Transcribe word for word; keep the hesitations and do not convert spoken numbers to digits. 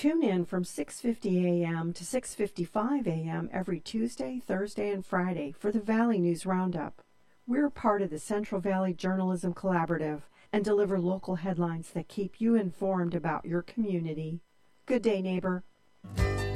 Tune in from six fifty a.m. to six fifty-five a.m. every Tuesday, Thursday, and Friday for the Valley News Roundup. We're part of the Central Valley Journalism Collaborative and deliver local headlines that keep you informed about your community. Good day, neighbor.